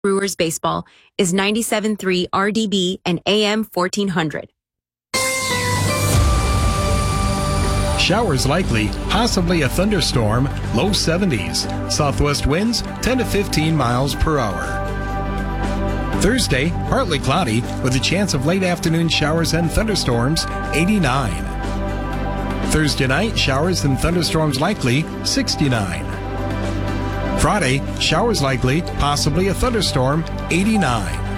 Brewers baseball is 97.3 RDB and AM 1400. Showers likely, possibly a thunderstorm, low 70s. Southwest winds 10 to 15 miles per hour. Thursday, partly cloudy with a chance of late afternoon showers and thunderstorms, 89. Thursday night, showers and thunderstorms likely, 69. Friday, showers likely, possibly a thunderstorm, 89.